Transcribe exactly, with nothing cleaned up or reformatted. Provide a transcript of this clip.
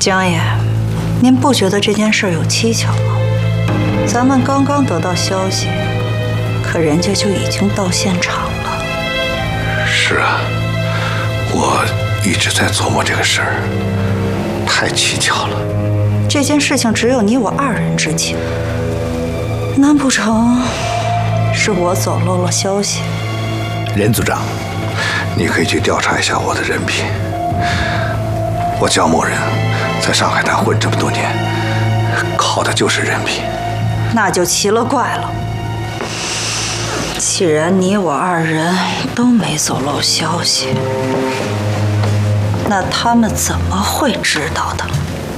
江爷，您不觉得这件事有蹊跷吗？咱们刚刚得到消息，可人家就已经到现场了。 是啊，我一直在琢磨这个事儿，太蹊跷了。 这件事情只有你我二人知情，难不成是我走漏了消息？ 任组长，你可以去调查一下我的人品。我焦某人在上海滩混这么多年，靠的就是人品。 那就奇了怪了。既然你我二人都没走漏消息，那他们怎么会知道的？